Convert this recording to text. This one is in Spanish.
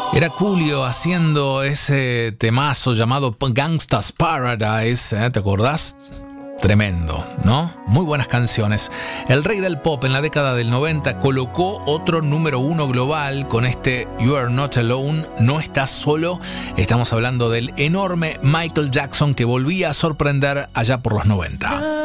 Era Coolio haciendo ese temazo llamado Gangsta's Paradise, ¿te acordás? Tremendo, ¿no? Muy buenas canciones. El rey del pop en la década del 90 colocó otro número 1 global con este You Are Not Alone, no estás solo. Estamos hablando del enorme Michael Jackson que volvía a sorprender allá por los 90.